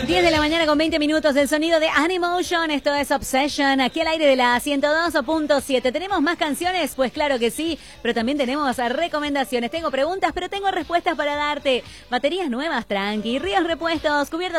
10 de la mañana con 20 minutos, el sonido de Animotion, esto es Obsession, aquí al aire de la 102.7. ¿Tenemos más canciones? Pues claro que sí, pero también tenemos recomendaciones. Tengo preguntas, pero tengo respuestas para darte. Baterías nuevas, tranqui, ríos repuestos, cubiertos